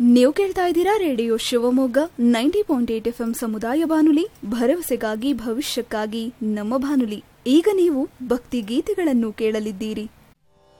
ನೀವು ಕೇಳ್ತಾ ಇದ್ದೀರಾ ರೇಡಿಯೋ ಶಿವಮೊಗ್ಗ 90.8 FM ಸಮುದಾಯ ಬಾನುಲಿ, ಭರವಸೆಗಾಗಿ ಭವಿಷ್ಯಕ್ಕಾಗಿ ನಮ್ಮ ಬಾನುಲಿ. ಈಗ ನೀವು ಭಕ್ತಿ ಗೀತೆಗಳನ್ನು ಕೇಳಲಿದ್ದೀರಿ.